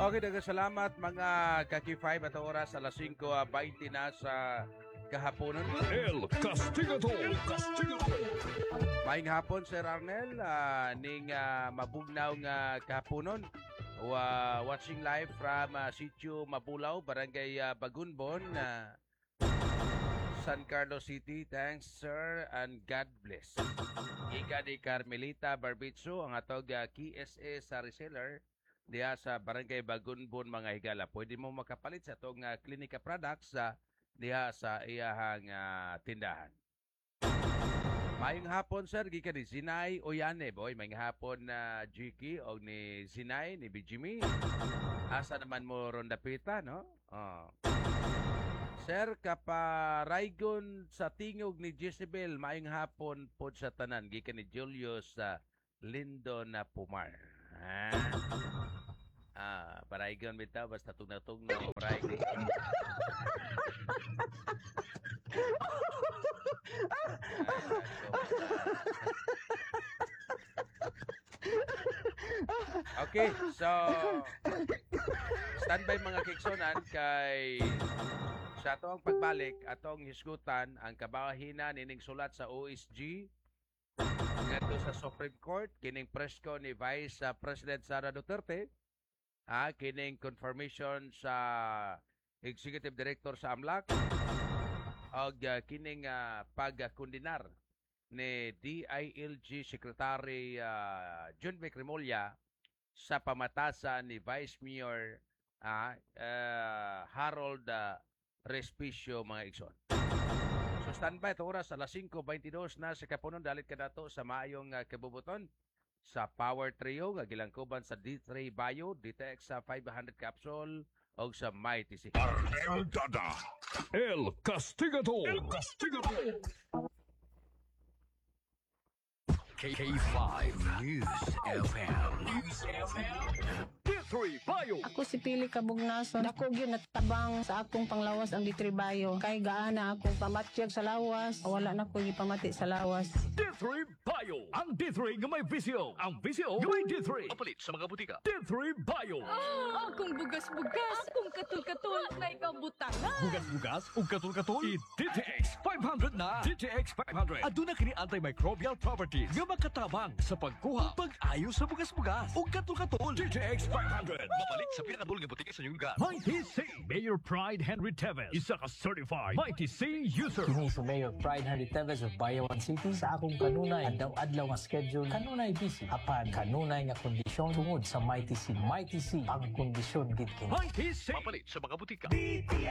Okay, salamat mga kaki-5 at oras alas 5:20 na sa kahaponon. El Castigador. Maayong hapon, Sir Arnel, ning mabugnaw nga kahaponon. Watching live from Sitio Mabulaw, Barangay Bagunbon, San Carlos City. Thanks, sir, and God bless. Ika ni Carmelita Barbitso, ang atog KSA sa reseller diya sa Barangay Bagunbon, mga higala. Pwede mo makapalit sa itong Clinica products diya sa iyahang tindahan. Mayong hapon, sir, gikan ni Zinay Oyane, boy. Mayong hapon na Jiki o ni Zinay, ni Bijimi. Asa naman mo ron dapita, no? Sir, kaparaygon sa tingog ni Jezebel, mayong hapon po sa tanan. Gikan ni Julius Lindo na Pumar. Paraygon bitaw, basta tugna-tugna mo paraygon. Okay, so standby mga kiksonan kay sa atong pagbalik atong hisgutan ang kabahina nining sulat sa OSG ngadto sa Supreme Court kining presko ni Vice President Sara Duterte, kining confirmation sa Executive Director sa AMLAC og kining pagkondinar ni DILG Secretary Jun Remulla sa pamatasan ni Vice Mayor Harold Respicio, mga igsoon. So standby ito oras alas 5:22 na sa kapunon. Dalit ka nato sa maayong kabubuton sa Power Trio nga gilangkuban sa D3 Bio, DTX 500 capsule o sa Mighty C. El Dada. El Castigador. K5 News FM. D3 Bio. Ako si Pili Kabugnason. Dako gyud natabang sa akong panglawas ang D3 Bio. Kay gaana akong pamatyag sa lawas. Wala na ko gipamati sa lawas. D3 Bio. Ang D3 nga may visyo. Ang visyo nga may D3. Kapalit sa mga butika. D3 Bio. Akong bugas-bugas, akong katul-katul, na ikaw butangan. Bugas-bugas ug katul-katul. I-DTX 500 na. DTX 500. Aduna kini antimicrobial properties nga makatabang sa pagkuha, pag-ayo sa bugas-bugas ug katul-katul. DTX 500. Mapalit sa pinakadul nga butika sa inyong lugar. Mighty C. Mayor Pride Henry Teves. Isa ka certified Mighty C user. Kini si Mayor Pride Henry Teves of Bayawan City. Sa akong kanunay, adlaw-adlaw nga schedule, kanunay busy. Apan, kanunay nga kondisyon tungod sa Mighty C. Mighty C, ang kondisyon gid kini. Mighty C. Mapalit sa mga butika.